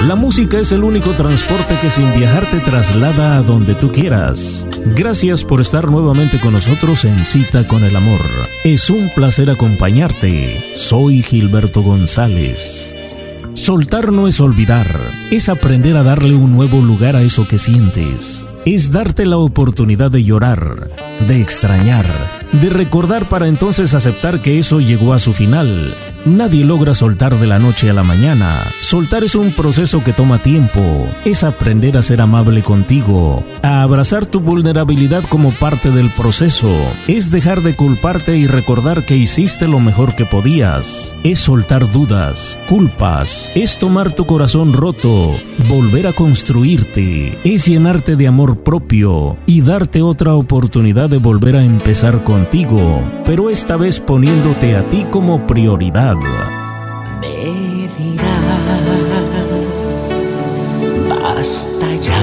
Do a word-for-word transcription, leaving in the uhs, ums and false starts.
La música es el único transporte que sin viajar te traslada a donde tú quieras. Gracias por estar nuevamente con nosotros en Cita con el Amor. Es un placer acompañarte. Soy Gilberto González. Soltar no es olvidar, es aprender a darle un nuevo lugar a eso que sientes. Es darte la oportunidad de llorar, de extrañar, de recordar para entonces aceptar que eso llegó a su final. Nadie logra soltar de la noche a la mañana. Soltar es un proceso que toma tiempo. Es aprender a ser amable contigo, a abrazar tu vulnerabilidad como parte del proceso. Es dejar de culparte y recordar que hiciste lo mejor que podías. Es soltar dudas, culpas. Es tomar tu corazón roto, volver a construirte. Es llenarte de amor propio y darte otra oportunidad de volver a empezar contigo, pero esta vez poniéndote a ti como prioridad. Me dirán, basta ya,